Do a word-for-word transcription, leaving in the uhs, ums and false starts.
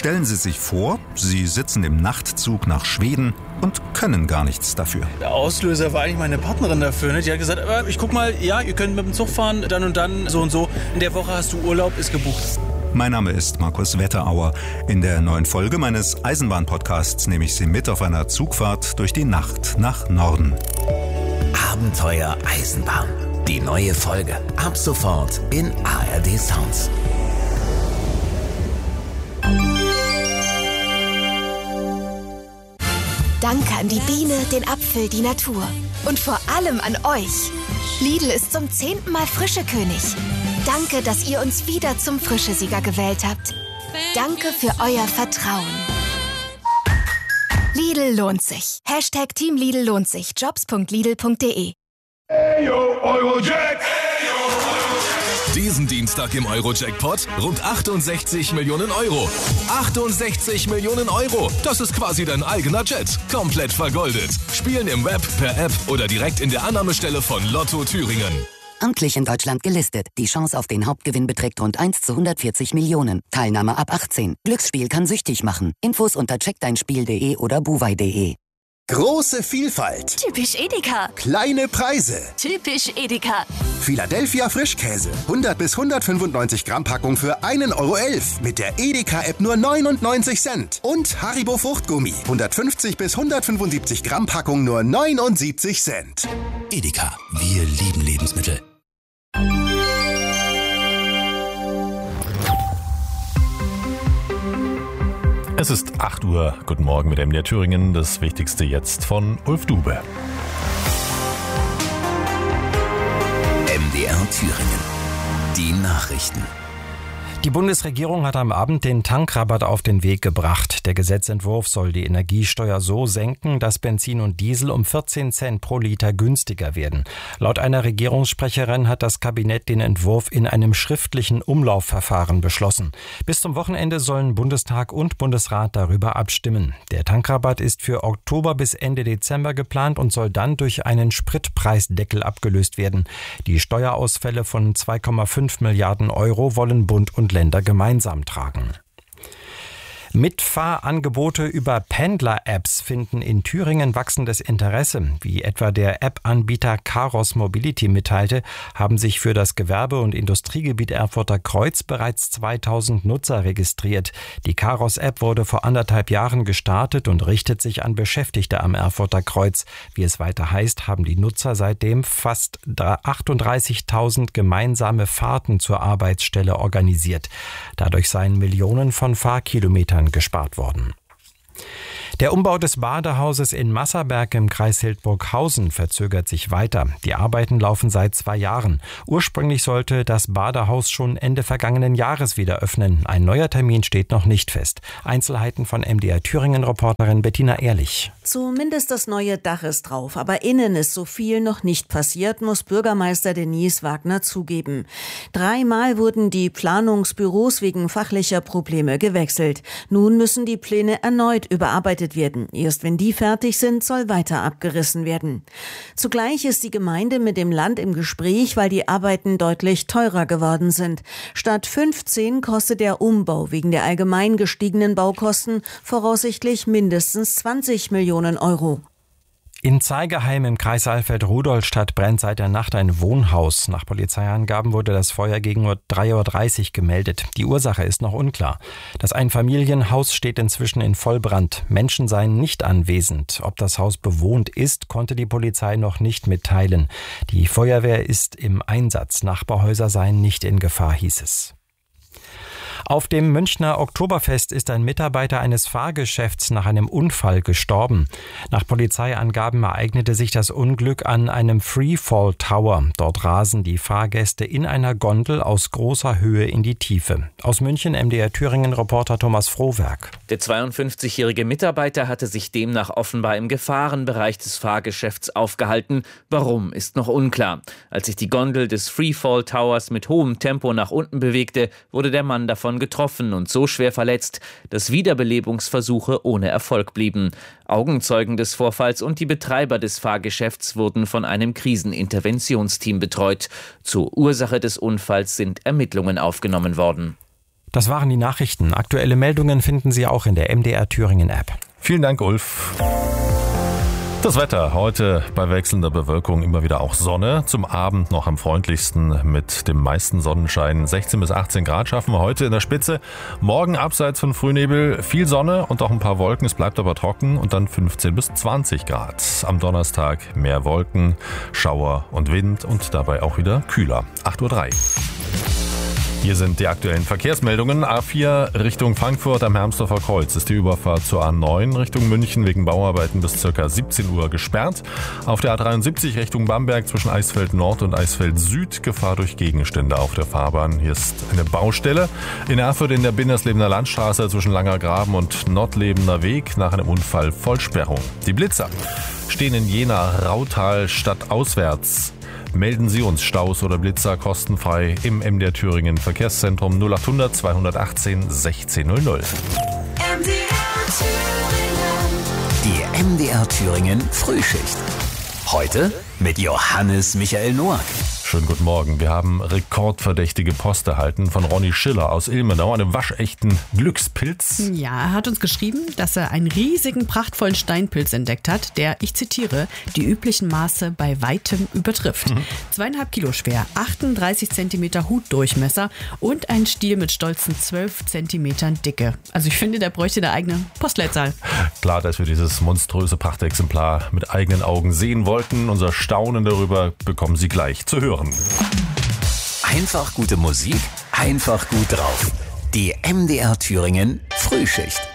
Stellen Sie sich vor, Sie sitzen im Nachtzug nach Schweden und können gar nichts dafür. Der Auslöser war eigentlich meine Partnerin dafür. Ne? Die hat gesagt, aber ich guck mal, ja, ihr könnt mit dem Zug fahren, dann und dann, so und so. In der Woche hast du Urlaub, ist gebucht. Mein Name ist Markus Wetterauer. In der neuen Folge meines Eisenbahn-Podcasts nehme ich Sie mit auf einer Zugfahrt durch die Nacht nach Norden. Abenteuer Eisenbahn. Die neue Folge. Ab sofort in A R D Sounds. Danke an die Biene, den Apfel, die Natur. Und vor allem an euch. Lidl ist zum zehnten Mal Frischekönig. Danke, dass ihr uns wieder zum Frischesieger gewählt habt. Danke für euer Vertrauen. Lidl lohnt sich. Hashtag Team Lidl lohnt sich. Jobs punkt lidl punkt de. Eyo, Eurojack! Diesen Dienstag im Euro-Jackpot rund achtundsechzig Millionen Euro. achtundsechzig Millionen Euro. Das ist quasi dein eigener Jet. Komplett vergoldet. Spielen im Web, per App oder direkt in der Annahmestelle von Lotto Thüringen. Amtlich in Deutschland gelistet. Die Chance auf den Hauptgewinn beträgt rund eins zu hundertvierzig Millionen. Teilnahme ab achtzehn. Glücksspiel kann süchtig machen. Infos unter check dein spiel punkt de oder buwei punkt de. Große Vielfalt. Typisch Edeka. Kleine Preise. Typisch Edeka. Philadelphia Frischkäse. hundert bis hundertfünfundneunzig Gramm Packung für einen Euro elf. Mit der Edeka-App nur neunundneunzig Cent. Und Haribo Fruchtgummi. hundertfünfzig bis hundertfünfundsiebzig Gramm Packung nur neunundsiebzig Cent. Edeka. Wir lieben Lebensmittel. Es ist acht Uhr. Guten Morgen mit M D R Thüringen. Das Wichtigste jetzt von Ulf Dube. M D R Thüringen. Die Nachrichten. Die Bundesregierung hat am Abend den Tankrabatt auf den Weg gebracht. Der Gesetzentwurf soll die Energiesteuer so senken, dass Benzin und Diesel um vierzehn Cent pro Liter günstiger werden. Laut einer Regierungssprecherin hat das Kabinett den Entwurf in einem schriftlichen Umlaufverfahren beschlossen. Bis zum Wochenende sollen Bundestag und Bundesrat darüber abstimmen. Der Tankrabatt ist für Oktober bis Ende Dezember geplant und soll dann durch einen Spritpreisdeckel abgelöst werden. Die Steuerausfälle von zwei Komma fünf Milliarden Euro wollen Bund und Länder gemeinsam tragen. Mitfahrangebote über Pendler-Apps finden in Thüringen wachsendes Interesse. Wie etwa der App-Anbieter Caros Mobility mitteilte, haben sich für das Gewerbe- und Industriegebiet Erfurter Kreuz bereits zweitausend Nutzer registriert. Die Caros-App wurde vor anderthalb Jahren gestartet und richtet sich an Beschäftigte am Erfurter Kreuz. Wie es weiter heißt, haben die Nutzer seitdem fast achtunddreißigtausend gemeinsame Fahrten zur Arbeitsstelle organisiert. Dadurch seien Millionen von Fahrkilometern gespart worden. Der Umbau des Badehauses in Masserberg im Kreis Hildburghausen verzögert sich weiter. Die Arbeiten laufen seit zwei Jahren. Ursprünglich sollte das Badehaus schon Ende vergangenen Jahres wieder öffnen. Ein neuer Termin steht noch nicht fest. Einzelheiten von M D R Thüringen-Reporterin Bettina Ehrlich. Zumindest das neue Dach ist drauf, aber innen ist so viel noch nicht passiert, muss Bürgermeister Denise Wagner zugeben. Dreimal wurden die Planungsbüros wegen fachlicher Probleme gewechselt. Nun müssen die Pläne erneut überarbeitet werden. Erst wenn die fertig sind, soll weiter abgerissen werden. Zugleich ist die Gemeinde mit dem Land im Gespräch, weil die Arbeiten deutlich teurer geworden sind. Statt fünfzehn kostet der Umbau wegen der allgemein gestiegenen Baukosten voraussichtlich mindestens zwanzig Millionen Euro. In Zeigerheim im Kreis Alfred-Rudolstadt brennt seit der Nacht ein Wohnhaus. Nach Polizeiangaben wurde das Feuer gegen drei Uhr dreißig gemeldet. Die Ursache ist noch unklar. Das Einfamilienhaus steht inzwischen in Vollbrand. Menschen seien nicht anwesend. Ob das Haus bewohnt ist, konnte die Polizei noch nicht mitteilen. Die Feuerwehr ist im Einsatz. Nachbarhäuser seien nicht in Gefahr, hieß es. Auf dem Münchner Oktoberfest ist ein Mitarbeiter eines Fahrgeschäfts nach einem Unfall gestorben. Nach Polizeiangaben ereignete sich das Unglück an einem Freefall Tower. Dort rasen die Fahrgäste in einer Gondel aus großer Höhe in die Tiefe. Aus München M D R Thüringen-Reporter Thomas Frohwerk. Der zweiundfünfzigjährige Mitarbeiter hatte sich demnach offenbar im Gefahrenbereich des Fahrgeschäfts aufgehalten. Warum, ist noch unklar. Als sich die Gondel des Freefall Towers mit hohem Tempo nach unten bewegte, wurde der Mann davon getroffen und so schwer verletzt, dass Wiederbelebungsversuche ohne Erfolg blieben. Augenzeugen des Vorfalls und die Betreiber des Fahrgeschäfts wurden von einem Kriseninterventionsteam betreut. Zur Ursache des Unfalls sind Ermittlungen aufgenommen worden. Das waren die Nachrichten. Aktuelle Meldungen finden Sie auch in der M D R Thüringen App. Vielen Dank, Ulf. Das Wetter heute bei wechselnder Bewölkung immer wieder auch Sonne. Zum Abend noch am freundlichsten mit dem meisten Sonnenschein. sechzehn bis achtzehn Grad schaffen wir heute in der Spitze. Morgen abseits von Frühnebel viel Sonne und auch ein paar Wolken. Es bleibt aber trocken und dann fünfzehn bis zwanzig Grad. Am Donnerstag mehr Wolken, Schauer und Wind und dabei auch wieder kühler. acht Uhr drei. Hier sind die aktuellen Verkehrsmeldungen. A vier Richtung Frankfurt am Hermsdorfer Kreuz ist die Überfahrt zur A neun Richtung München wegen Bauarbeiten bis ca. siebzehn Uhr gesperrt. Auf der A dreiundsiebzig Richtung Bamberg zwischen Eisfeld Nord und Eisfeld Süd Gefahr durch Gegenstände auf der Fahrbahn. Hier ist eine Baustelle. In Erfurt in der Binderslebener Landstraße zwischen Langergraben und Nordlebener Weg nach einem Unfall Vollsperrung. Die Blitzer stehen in Jena Rautal stadtauswärts. Melden Sie uns Staus oder Blitzer kostenfrei im M D R Thüringen Verkehrszentrum null acht hundert zweihundertachtzehn sechzehn null null. Die M D R Thüringen Frühschicht. Heute mit Johannes Michael Noack. Schönen guten Morgen. Wir haben rekordverdächtige Post erhalten von Ronny Schiller aus Ilmenau, einem waschechten Glückspilz. Ja, er hat uns geschrieben, dass er einen riesigen, prachtvollen Steinpilz entdeckt hat, der, ich zitiere, die üblichen Maße bei weitem übertrifft. Mhm. Zweieinhalb Kilo schwer, achtunddreißig Zentimeter Hutdurchmesser und ein Stiel mit stolzen zwölf Zentimetern Dicke. Also ich finde, der bräuchte eine eigene Postleitzahl. Klar, dass wir dieses monströse Prachtexemplar mit eigenen Augen sehen wollten. Unser Staunen darüber bekommen Sie gleich zu hören. Einfach gute Musik, einfach gut drauf. Die M D R Thüringen Frühschicht.